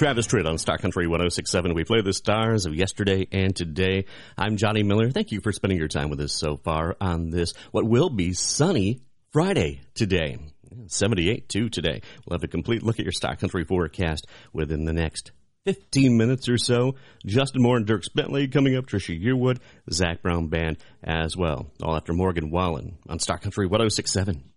Travis Tritt on Star Country 106.7. We play the stars of yesterday and today. I'm Johnny Miller. Thank you for spending your time with us so far on this, what will be sunny Friday today. 78 too today. We'll have a complete look at your Star Country forecast within the next 15 minutes or so. Justin Moore and Dirk Bentley coming up. Trisha Yearwood, Zach Brown Band as well. All after Morgan Wallen on Star Country 106.7.